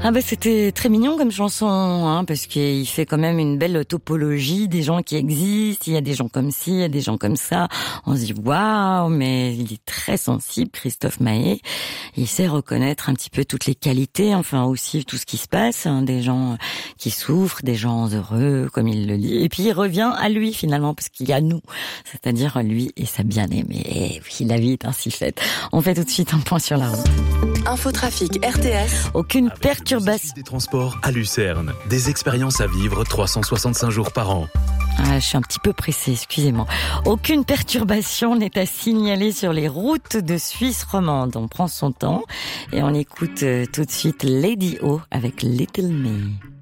Ah bah c'était très mignon comme chanson, hein, parce qu'il fait quand même une belle topologie des gens qui existent. Il y a des gens comme ci, il y a des gens comme ça. On se dit waouh, mais il est très sensible, Christophe Maé. Il sait reconnaître un petit peu toutes les qualités, enfin aussi tout ce qui se passe, hein, des gens qui souffrent, des gens heureux, comme il le dit. Et puis il revient à lui finalement, parce qu'il y a nous, c'est-à-dire lui et sa bien-aimée. Et oui, la vie est ainsi faite. On fait tout de suite un point sur la route. Infotrafic RTS. Aucune Avec perturbation. des transports à Lucerne. Des expériences à vivre 365 jours par an. Ah, je suis un petit peu pressée, excusez-moi. Aucune perturbation n'est à signaler sur les routes de Suisse romande. On prend son temps et on écoute tout de suite Lady O avec Little Me.